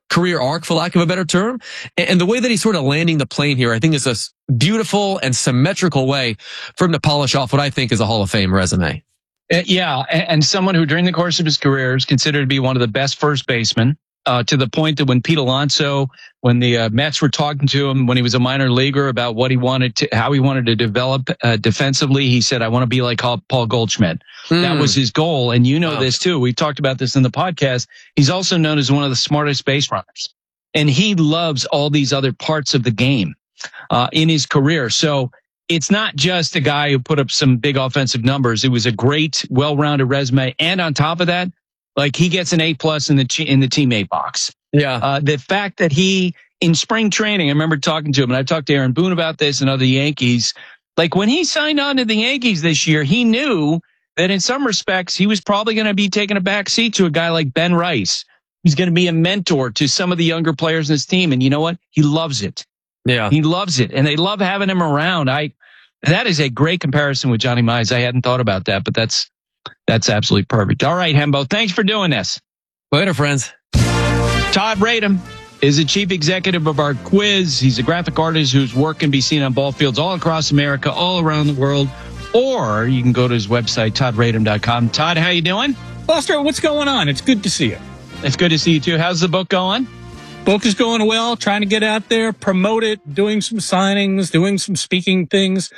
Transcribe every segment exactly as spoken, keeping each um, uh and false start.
career arc, for lack of a better term. And, and the way that he's sort of landing the plane here, I think is a beautiful and symmetrical way for him to polish off what I think is a Hall of Fame resume. Uh, yeah, and, and someone who during the course of his career is considered to be one of the best first basemen. Uh, to the point that when Pete Alonso, when the uh, Mets were talking to him when he was a minor leaguer about what he wanted to, how he wanted to develop uh, defensively, he said, "I want to be like Paul Goldschmidt." Mm. That was his goal, and you know wow. this too. We talked about this in the podcast. He's also known as one of the smartest base runners, and he loves all these other parts of the game uh, in his career. So it's not just a guy who put up some big offensive numbers. It was a great, well-rounded resume, and on top of that, like he gets an A plus in the in the teammate box. Yeah. Uh, the fact that he in spring training, I remember talking to him, and I talked to Aaron Boone about this and other Yankees. Like when he signed on to the Yankees this year, he knew that in some respects he was probably going to be taking a back seat to a guy like Ben Rice, who's going to be a mentor to some of the younger players in his team. And you know what? He loves it. Yeah, he loves it, and they love having him around. I that is a great comparison with Johnny Mize. I hadn't thought about that, but that's. That's absolutely perfect. All right, Hembo, thanks for doing this. Later, friends. Todd Radom is the chief executive of our quiz. He's a graphic artist whose work can be seen on ball fields all across America, all around the world. Or you can go to his website, todd radom dot com. Todd, how you doing? Buster, what's going on? It's good to see you. It's good to see you, too. How's the book going? Book is going well. Trying to get out there, promote it, doing some signings, doing some speaking things.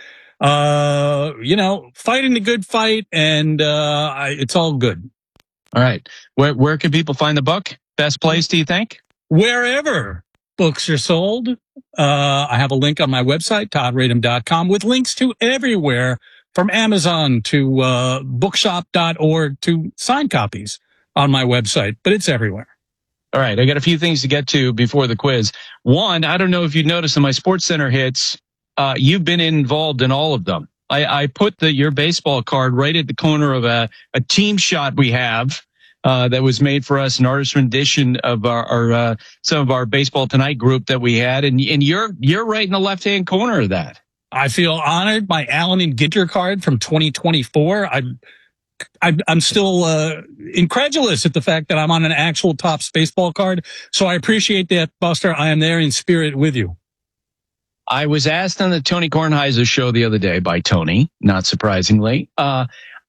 Uh, you know, fighting the good fight, and uh, I, it's all good. All right. Where where can people find the book? Best place, do you think? Wherever books are sold. Uh, I have a link on my website, todd radom dot com, with links to everywhere from Amazon to uh, bookshop dot org to signed copies on my website, but it's everywhere. All right. I got a few things to get to before the quiz. One, I don't know if you noticed in my Sports Center hits, Uh, you've been involved in all of them. I, I put the your baseball card right at the corner of a, a team shot we have uh, that was made for us, an artist rendition of our, our uh, some of our Baseball Tonight group that we had, and and you're you're right in the left hand corner of that. I feel honored. My Allen and Ginter card from twenty twenty-four. I'm I'm, I'm still uh, incredulous at the fact that I'm on an actual Topps baseball card. So I appreciate that, Buster. I am there in spirit with you. I was asked on the Tony Kornheiser show the other day by Tony, not surprisingly, uh,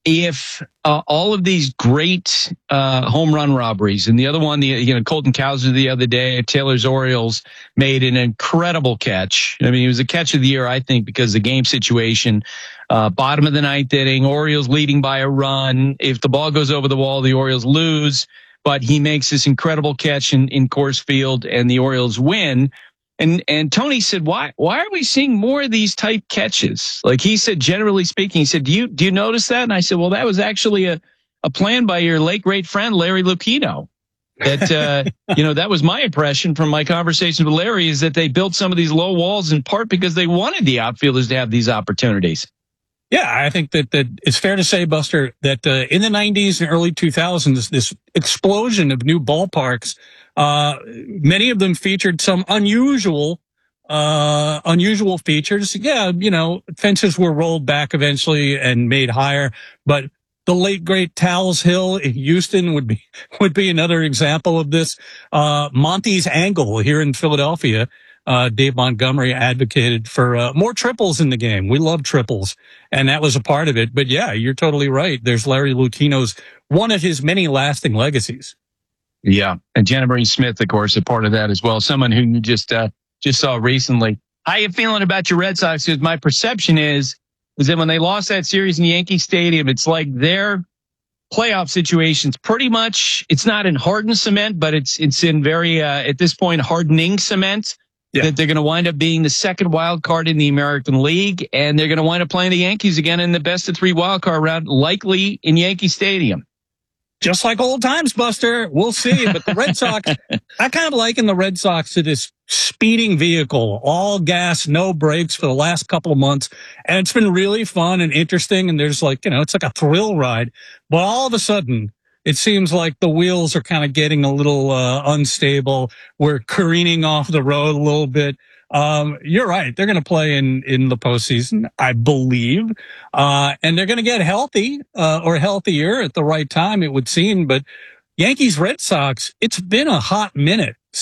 if uh, all of these great uh, home run robberies, and the other one, the you know Colton Cowser the other day, Taylor's Orioles made an incredible catch. I mean, it was a catch of the year, I think, because the game situation, uh, bottom of the ninth inning, Orioles leading by a run. If the ball goes over the wall, the Orioles lose, but he makes this incredible catch in, in Coors Field, and the Orioles win. And and Tony said, why why are we seeing more of these type catches? Like he said, generally speaking, he said, do you do you notice that? And I said, well, that was actually a, a plan by your late great friend Larry Lucchino. That uh, you know, that was my impression from my conversation with Larry, is that they built some of these low walls in part because they wanted the outfielders to have these opportunities. Yeah, I think that, that it's fair to say, Buster, that uh, in the nineties and early two thousands, this explosion of new ballparks, uh, many of them featured some unusual, uh, unusual features. Yeah, you know, fences were rolled back eventually and made higher, but the late great Towles Hill in Houston would be, would be another example of this. Uh, Monty's Angle here in Philadelphia. Uh, Dave Montgomery advocated for uh, more triples in the game. We love triples, and that was a part of it. But yeah, you're totally right. There's Larry Lucchino's, one of his many lasting legacies. Yeah, and Jenna Marie Smith, of course, a part of that as well. Someone who you just uh, just saw recently. How you feeling about your Red Sox? Because my perception is is that when they lost that series in Yankee Stadium, it's like their playoff situations pretty much, it's not in hardened cement, but it's it's in very uh, at this point hardening cement. Yeah. That they're going to wind up being the second wild card in the American League, and they're going to wind up playing the Yankees again in the best of three wild card round, likely in Yankee Stadium. Just like old times, Buster. We'll see. But the Red Sox, I kind of liken the Red Sox to this speeding vehicle, all gas, no brakes for the last couple of months. And it's been really fun and interesting. And there's like, you know, it's like a thrill ride. But all of a sudden, it seems like the wheels are kind of getting a little uh, unstable. We're careening off the road a little bit. Um, you're right. They're going to play in, in the postseason, I believe. Uh, and they're going to get healthy, uh, or healthier at the right time, it would seem. But Yankees, Red Sox, it's been a hot minute